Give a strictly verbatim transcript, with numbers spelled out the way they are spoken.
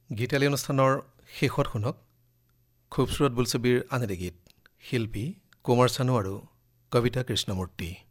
গীতালি অনুষ্ঠানৰ শেষত শুনক খুবসুৰৎ বোলছবিৰ আন এটি গীত, শিল্পী কুমাৰ চানু আৰু কবিতা কৃষ্ণমূৰ্তি।